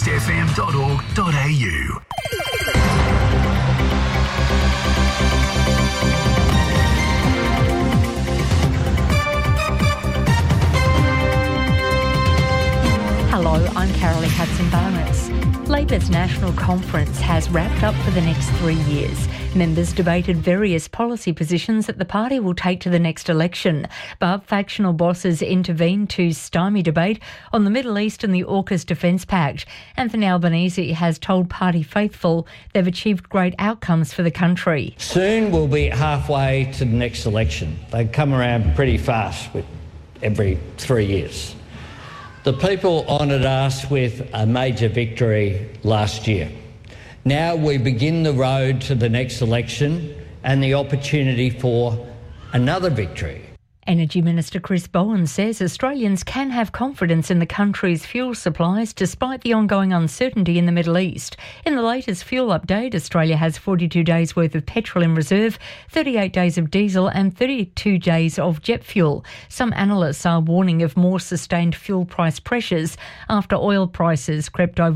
coastfm.org.au. Hello, I'm Carolee Hudson-Barnes. Labor's National Conference has wrapped up for the next 3 years. Members debated various policy positions that the party will take to the next election, but factional bosses intervened to stymie debate on the Middle East and the AUKUS Defence Pact. Anthony Albanese has told party faithful they've achieved great outcomes for the country. Soon we'll be halfway to the next election. They come around pretty fast with every 3 years. The people honoured us with a major victory last year. Now we begin the road to the next election and the opportunity for another victory. Energy Minister Chris Bowen says Australians can have confidence in the country's fuel supplies despite the ongoing uncertainty in the Middle East. In the latest fuel update, Australia has 42 days worth of petrol in reserve, 38 days of diesel and 32 days of jet fuel. Some analysts are warning of more sustained fuel price pressures after oil prices crept over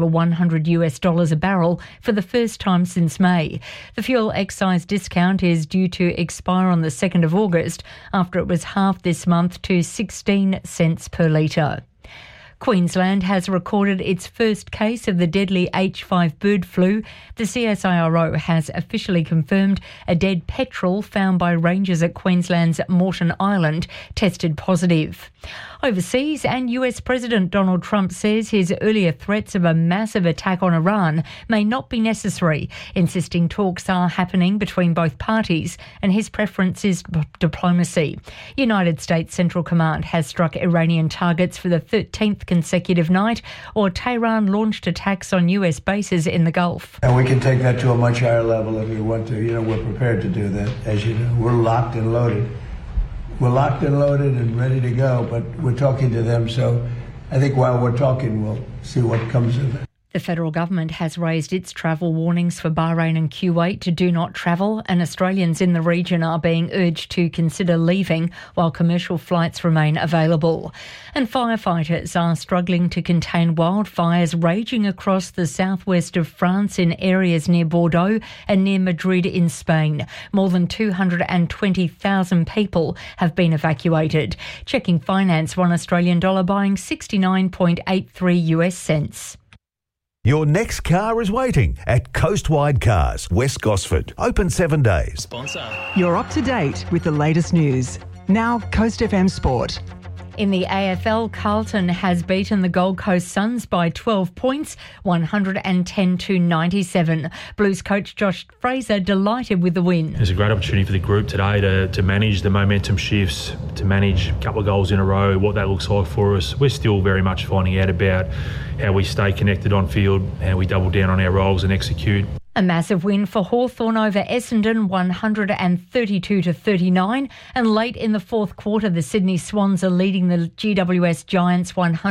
$100 a barrel for the first time since May. The fuel excise discount is due to expire on the 2nd of August after it was half this month to 16 cents per litre. Queensland has recorded its first case of the deadly H5 bird flu. The CSIRO has officially confirmed a dead petrel found by rangers at Queensland's Moreton Island tested positive. Overseas, and US President Donald Trump says his earlier threats of a massive attack on Iran may not be necessary, insisting talks are happening between both parties and his preference is diplomacy. United States Central Command has struck Iranian targets for the 13th consecutive night, or Tehran launched attacks on US bases in the Gulf. And we can take that to a much higher level if we want to. We're prepared to do that, as you know. We're locked and loaded. We're locked and loaded and ready to go, but we're talking to them, so I think while we're talking, we'll see what comes of it. The federal government has raised its travel warnings for Bahrain and Kuwait to do not travel, and Australians in the region are being urged to consider leaving while commercial flights remain available. And firefighters are struggling to contain wildfires raging across the southwest of France in areas near Bordeaux and near Madrid in Spain. More than 220,000 people have been evacuated. Checking Finance, one Australian dollar buying 69.83 US cents. Your next car is waiting at Coastwide Cars, West Gosford. Open 7 days. Sponsor. You're up to date with the latest news. Now, Coast FM Sport. In the AFL, Carlton has beaten the Gold Coast Suns by 12 points, 110-97. Blues coach Josh Fraser delighted with the win. It's a great opportunity for the group today to manage the momentum shifts, to manage a couple of goals in a row, what that looks like for us. We're still very much finding out about how we stay connected on field, how we double down on our roles and execute. A massive win for Hawthorn over Essendon, 132-39. And late in the fourth quarter, the Sydney Swans are leading the GWS Giants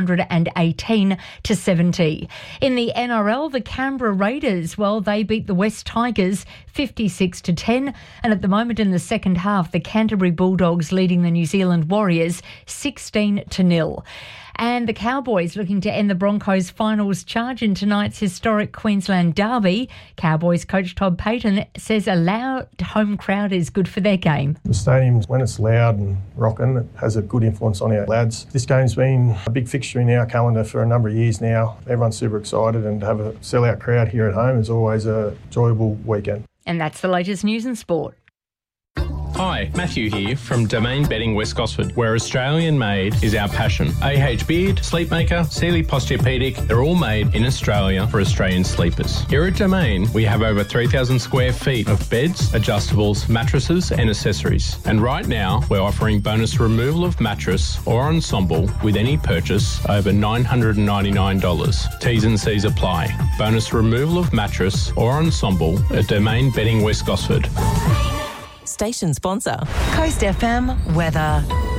118-70. In the NRL, the Canberra Raiders, they beat the West Tigers 56-10. And at the moment in the second half, the Canterbury Bulldogs leading the New Zealand Warriors 16-0. And the Cowboys looking to end the Broncos' finals charge in tonight's historic Queensland derby. Cowboys coach Todd Payten says a loud home crowd is good for their game. The stadium, when it's loud and rocking, it has a good influence on our lads. This game's been a big fixture in our calendar for a number of years now. Everyone's super excited, and to have a sellout crowd here at home is always a enjoyable weekend. And that's the latest news and sport. Hi, Matthew here from Domain Bedding West Gosford, where Australian made is our passion. AH Beard, Sleepmaker, Sealy Posturepedic, they're all made in Australia for Australian sleepers. Here at Domain, we have over 3,000 square feet of beds, adjustables, mattresses and accessories. And right now, we're offering bonus removal of mattress or ensemble with any purchase over $999. T's and C's apply. Bonus removal of mattress or ensemble at Domain Bedding West Gosford. Station sponsor. Coast FM weather.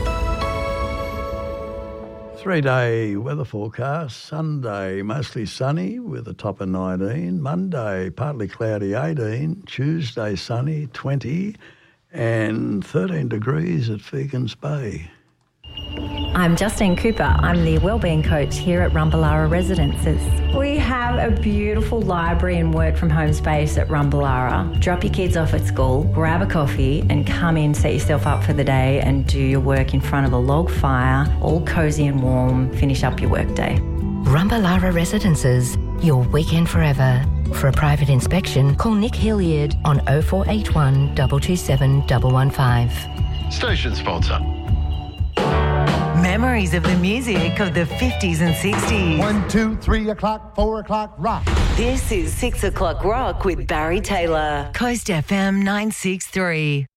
3-day weather forecast. Sunday, mostly sunny with a top of 19. Monday, partly cloudy, 18. Tuesday, sunny, 20. And 13 degrees at Fegans Bay. I'm Justine Cooper. I'm the Wellbeing Coach here at Rumballara Residences. We have a beautiful library and work from home space at Rumballara. Drop your kids off at school, grab a coffee and come in, set yourself up for the day and do your work in front of a log fire, all cosy and warm, finish up your workday. Rumballara Residences, your weekend forever. For a private inspection, call Nick Hilliard on 0481 227 115. Station sponsor. Memories of the music of the 50s and 60s. 1, 2, 3 o'clock, 4 o'clock, rock. This is 6 o'clock rock with Barry Taylor. Coast FM 963.